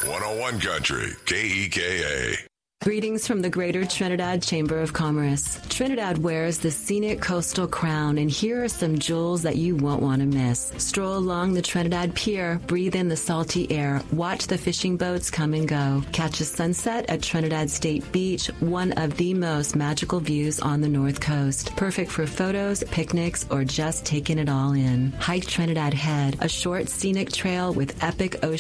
101 Country, KEKA. Greetings from the Greater Trinidad Chamber of Commerce. Trinidad wears the scenic coastal crown, and here are some jewels that you won't want to miss. Stroll along the Trinidad Pier, breathe in the salty air, watch the fishing boats come and go. Catch a sunset at Trinidad State Beach, one of the most magical views on the North Coast. Perfect for photos, picnics, or just taking it all in. Hike Trinidad Head, a short scenic trail with epic ocean